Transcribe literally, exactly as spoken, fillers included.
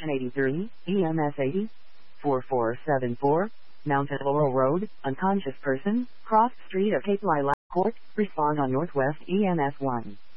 eighty-three, E M S eighty, four four seven four, Mountain Laurel Road, unconscious person, crossed street of Cape Lilac Court, respond on Northwest E M S one.